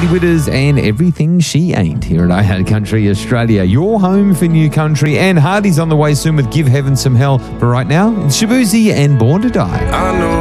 Katie Witters and Everything She Ain't here at I Had Country Australia. Your home for new country, and Hardy's on the way soon with Give Heaven Some Hell. But right now, it's Shabuzi and Born to Die. I know